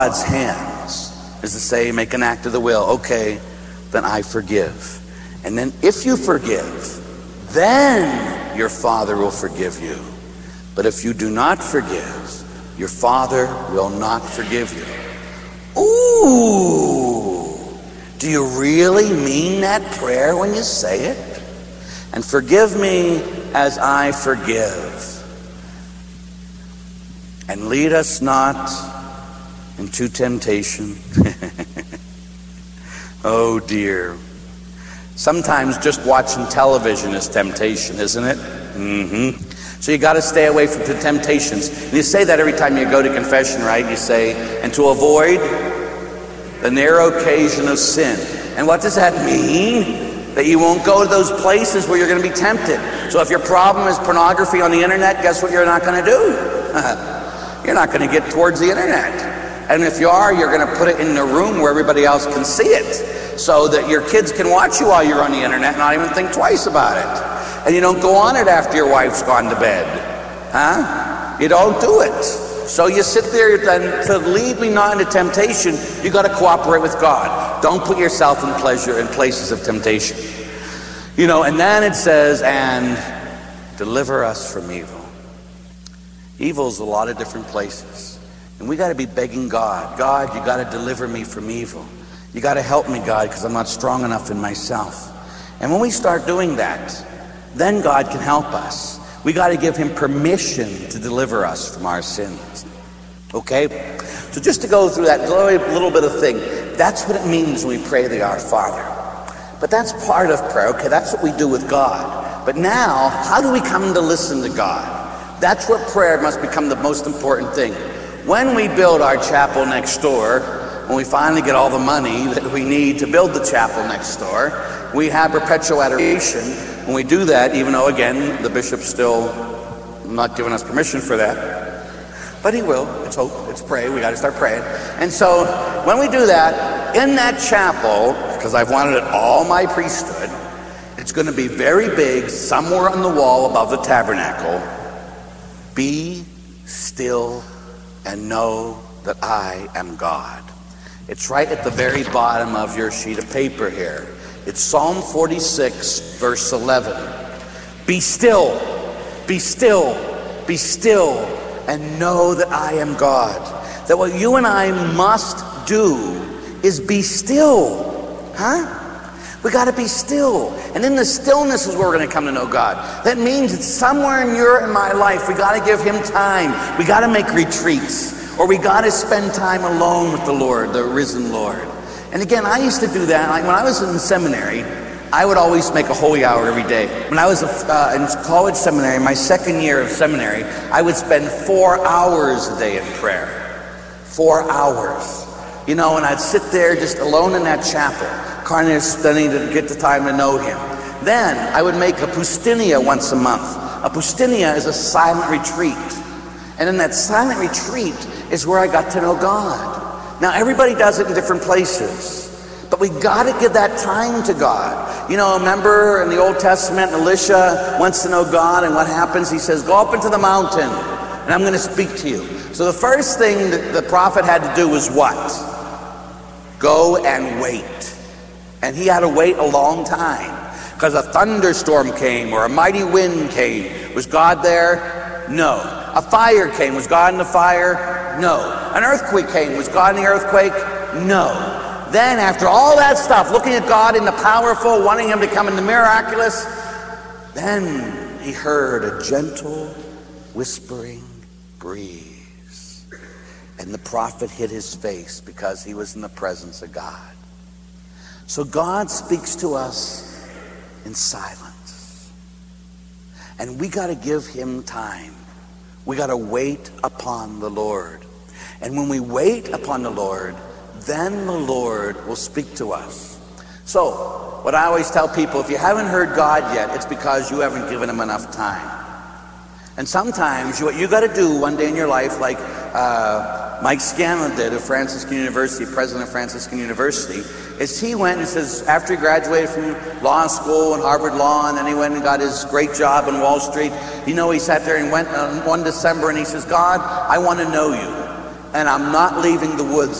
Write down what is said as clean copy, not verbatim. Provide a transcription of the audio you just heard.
God's hands is to say, make an act of the will. Okay, then I forgive. And then if you forgive, then your Father will forgive you. But if you do not forgive, your Father will not forgive you. Ooh! Do you really mean that prayer when you say it? And forgive me as I forgive. And lead us not into temptation. Oh dear. Sometimes just watching television is temptation, isn't it? So you got to stay away from the temptations. And you say that every time you go to confession, right? You say, and to avoid the narrow occasion of sin. And what does that mean? That you won't go to those places where you're going to be tempted. So if your problem is pornography on the internet, guess what you're not going to do? You're not going to get towards the internet. And if you are, you're going to put it in a room where everybody else can see it, so that your kids can watch you while you're on the internet and not even think twice about it. And you don't go on it after your wife's gone to bed. You don't do it. So you sit there, then to lead me not into temptation, you got to cooperate with God. Don't put yourself in places of temptation. And then it says, and deliver us from evil. Evil's a lot of different places. And we got to be begging God, God, you got to deliver me from evil. You got to help me, God, because I'm not strong enough in myself. And when we start doing that, then God can help us. We got to give him permission to deliver us from our sins. Okay? So just to go through that little bit of thing, that's what it means when we pray the Our Father. But that's part of prayer. Okay, that's what we do with God. But now, how do we come to listen to God? That's where prayer must become the most important thing. When we build our chapel next door, when we finally get all the money that we need to build the chapel next door, we have perpetual adoration. When we do that, even though, again, the bishop's still not giving us permission for that, but he will. Let's hope. Let's pray. We got to start praying. And so when we do that, in that chapel, because I've wanted it all my priesthood, it's going to be very big, somewhere on the wall above the tabernacle. Be still and know that I am God. It's right at the very bottom of your sheet of paper here. It's Psalm 46, verse 11. Be still, be still, be still, and know that I am God. That what you and I must do is be still. We got to be still. And in the stillness is where we're going to come to know God. That means it's somewhere in your and my life. We got to give him time. We got to make retreats. Or we got to spend time alone with the Lord, the risen Lord. And again, I used to do that. Like when I was in seminary, I would always make a holy hour every day. When I was in college seminary, my second year of seminary, I would spend 4 hours a day in prayer. 4 hours. And I'd sit there just alone in that chapel, kind of studying to get the time to know him. Then I would make a pustinia once a month. A pustinia is a silent retreat. And in that silent retreat is where I got to know God. Now, everybody does it in different places, but we got to give that time to God. Remember in the Old Testament, Elisha wants to know God, and what happens? He says, go up into the mountain, and I'm going to speak to you. So the first thing that the prophet had to do was what? Go and wait. And he had to wait a long time, because a thunderstorm came, or a mighty wind came. Was God there? No. A fire came. Was God in the fire? No. An earthquake came. Was God in the earthquake? No. Then after all that stuff, looking at God in the powerful, wanting him to come in the miraculous, then he heard a gentle whispering breeze. And the prophet hid his face because he was in the presence of God. So God speaks to us in silence. And we got to give him time. We got to wait upon the Lord. And when we wait upon the Lord, then the Lord will speak to us. So, what I always tell people, if you haven't heard God yet, it's because you haven't given him enough time. And sometimes what you got to do one day in your life, like Mike Scanlon did at Franciscan University, president of Franciscan University, is he went and says, after he graduated from law school and Harvard Law, and then he went and got his great job in Wall Street, he sat there and went on 1 December and he says, God, I want to know you. and I'm not leaving the woods